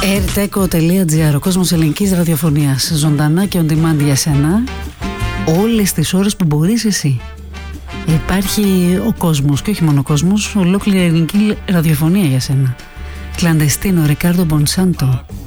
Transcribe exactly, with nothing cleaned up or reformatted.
airteco τελεία gr, ο κόσμος ελληνικής ραδιοφωνίας, ζωντανά και on demand για σένα, όλες τις ώρες που μπορείς εσύ. Υπάρχει ο κόσμος, και όχι μόνο ο κόσμος, ολόκληρη ελληνική ραδιοφωνία για σένα. Κλαντεστίνο, Ρικάρντο Μπονσάντο.